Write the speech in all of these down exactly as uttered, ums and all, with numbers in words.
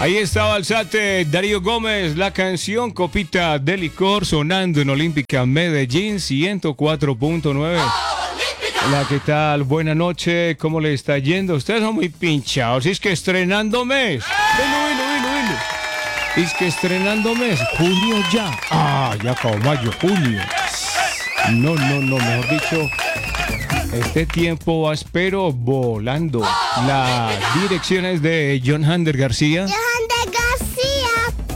Ahí estaba el Sate Darío Gómez, la canción Copita de Licor sonando en Olímpica Medellín ciento cuatro punto nueve. Hola, ¿qué tal? Buenas noches, ¿cómo le está yendo? Ustedes son muy pinchados, es que estrenando mes. Velo, velo, velo, velo. Es que estrenando mes, junio ya. Ah, ya acabó mayo, junio. No, no, no, mejor dicho, este tiempo va, espero, volando. La dirección es de John Hander García. John Hander García.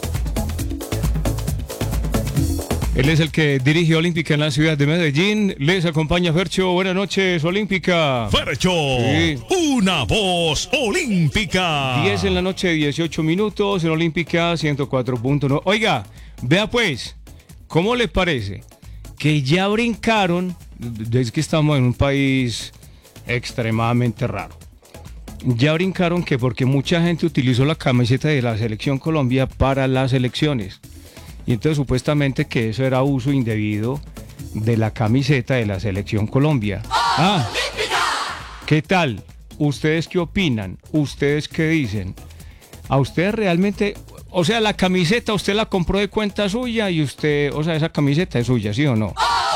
Él es el que dirige Olímpica en la ciudad de Medellín. Les acompaña Fercho. Buenas noches, Olímpica. Fercho, sí. Una voz olímpica. diez en la noche, dieciocho minutos en Olímpica ciento cuatro punto nueve. Oiga, vea pues, ¿cómo le parece? Que ya brincaron, es que estamos en un país extremadamente raro. Ya brincaron que porque mucha gente utilizó la camiseta de la Selección Colombia para las elecciones. Y entonces supuestamente que eso era uso indebido de la camiseta de la Selección Colombia. Ah, ¿qué tal? ¿Ustedes qué opinan? ¿Ustedes qué dicen? ¿A ustedes realmente, o sea, la camiseta usted la compró de cuenta suya y usted, o sea, esa camiseta es suya, ¿sí o no?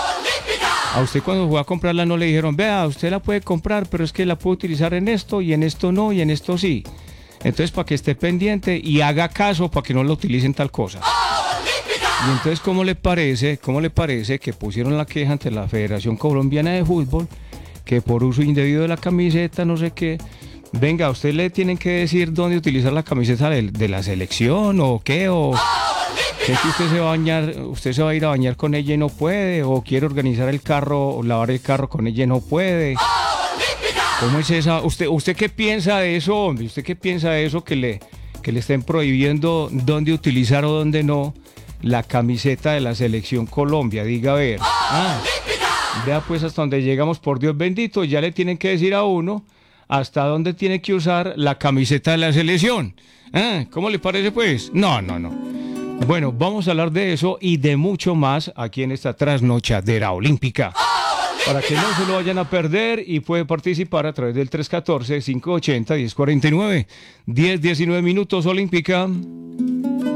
A usted cuando fue a comprarla no le dijeron, vea, usted la puede comprar, pero es que la puede utilizar en esto y en esto no y en esto sí. Entonces, para que esté pendiente y haga caso para que no la utilicen tal cosa. Y entonces, ¿cómo le parece, cómo le parece que pusieron la queja ante la Federación Colombiana de Fútbol que por uso indebido de la camiseta, no sé qué? Venga, ¿a usted le tienen que decir dónde utilizar la camiseta de, de la selección o qué? ¿O qué que usted se va a bañar, usted se va a ir a bañar con ella y no puede? ¿O quiere organizar el carro o lavar el carro con ella y no puede? ¿Cómo es esa? ¿Usted, usted qué piensa de eso, hombre? ¿Usted qué piensa de eso que le, que le estén prohibiendo dónde utilizar o dónde no la camiseta de la Selección Colombia? Diga a ver. Ah, vea pues hasta donde llegamos, por Dios bendito, ya le tienen que decir a uno hasta dónde tiene que usar la camiseta de la selección. Ah, ¿cómo le parece pues? No, no, no. Bueno, vamos a hablar de eso y de mucho más aquí en esta trasnochadera olímpica. Para que no se lo vayan a perder y puede participar a través del tres uno cuatro, cinco ocho cero, uno cero cuatro nueve. diez, diecinueve minutos Olímpica.